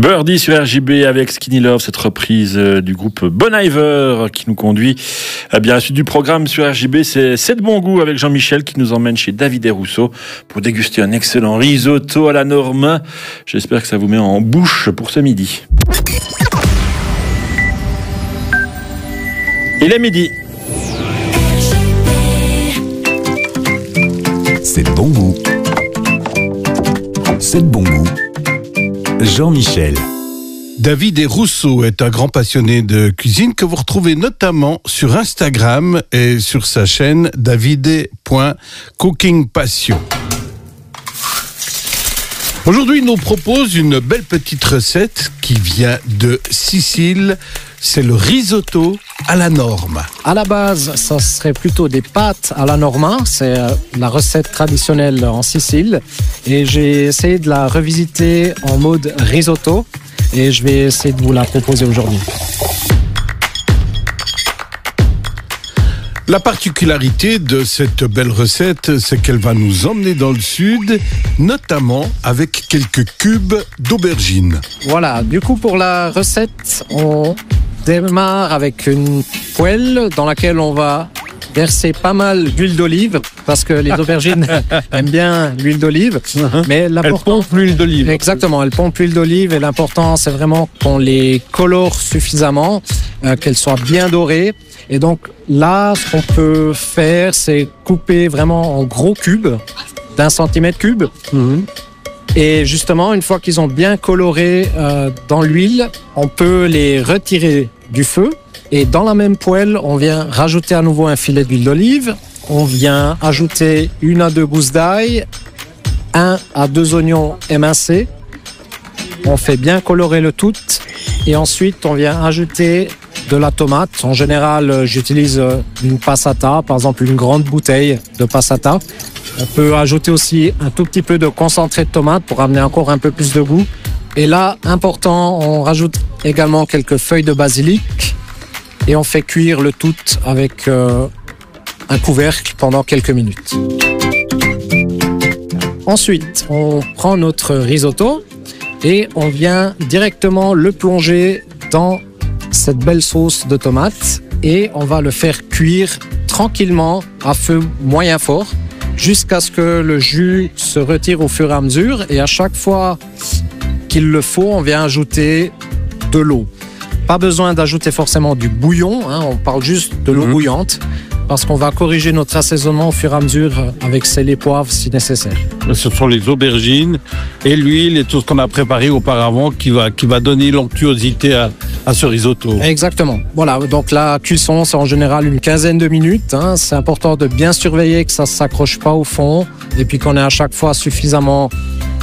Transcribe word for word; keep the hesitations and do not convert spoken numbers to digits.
Birdie sur R J B avec Skinny Love, cette reprise du groupe Bon Iver qui nous conduit à bien la suite du programme sur R J B. C'est C'est de bon goût avec Jean-Michel qui nous emmène chez David et Rousseau pour déguster un excellent risotto à la Norme. J'espère que ça vous met en bouche pour ce midi. Il est midi. C'est de bon goût. C'est de bon goût. Jean-Michel. David et Rousseau est un grand passionné de cuisine que vous retrouvez notamment sur Instagram et sur sa chaîne davide point cooking passion. Aujourd'hui, il nous propose une belle petite recette qui vient de Sicile. C'est le risotto à la Norme. À la base, ça serait plutôt des pâtes à la Norma. C'est la recette traditionnelle en Sicile. Et j'ai essayé de la revisiter en mode risotto. Et je vais essayer de vous la proposer aujourd'hui. La particularité de cette belle recette, c'est qu'elle va nous emmener dans le sud, notamment avec quelques cubes d'aubergines. Voilà, du coup pour la recette, on démarre avec une poêle dans laquelle on va verser pas mal d'huile d'olive, parce que les aubergines aiment bien l'huile d'olive. Mais Elle pompe l'huile d'olive. Exactement, elles pompent l'huile d'olive et l'important c'est vraiment qu'on les colore suffisamment, euh, qu'elles soient bien dorées. Et donc là, ce qu'on peut faire, c'est couper vraiment en gros cubes, d'un centimètre cube. Mmh. Et justement, une fois qu'ils ont bien coloré euh, dans l'huile, on peut les retirer du feu. Et dans la même poêle, on vient rajouter à nouveau un filet d'huile d'olive. On vient ajouter une à deux gousses d'ail, un à deux oignons émincés. On fait bien colorer le tout. Et ensuite, on vient ajouter de la tomate. En général, j'utilise une passata, par exemple une grande bouteille de passata. On peut ajouter aussi un tout petit peu de concentré de tomate pour amener encore un peu plus de goût. Et là, important, on rajoute également quelques feuilles de basilic et on fait cuire le tout avec euh, un couvercle pendant quelques minutes. Ensuite, on prend notre risotto et on vient directement le plonger dans cette belle sauce de tomate et on va le faire cuire tranquillement à feu moyen fort jusqu'à ce que le jus se retire au fur et à mesure. Et à chaque fois qu'il le faut, on vient ajouter de l'eau. Pas besoin d'ajouter forcément du bouillon, hein, on parle juste de l'eau mmh. bouillante, parce qu'on va corriger notre assaisonnement au fur et à mesure avec sel et poivre si nécessaire. Ce sont les aubergines et l'huile et tout ce qu'on a préparé auparavant qui va, qui va donner l'onctuosité à, à ce risotto. Exactement. Voilà, donc la cuisson, c'est en général une quinzaine de minutes. Hein. C'est important de bien surveiller que ça ne s'accroche pas au fond et puis qu'on ait à chaque fois suffisamment